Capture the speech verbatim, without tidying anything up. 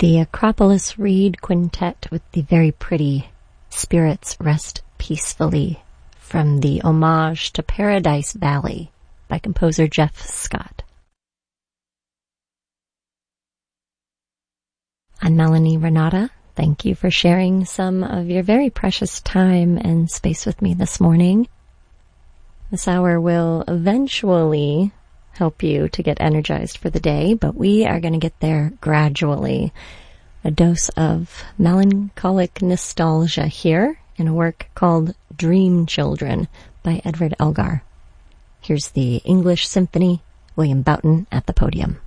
the Acropolis Reed Quintet with the very pretty Spirits Rest Peacefully from the Homage to Paradise Valley by composer Jeff Scott. I'm Melanie Renata. Thank you for sharing some of your very precious time and space with me this morning. This hour will eventually help you to get energized for the day, but we are going to get there gradually. A dose of melancholic nostalgia here in a work called Dream Children by Edward Elgar. Here's the English Symphony, William Boughton at the podium.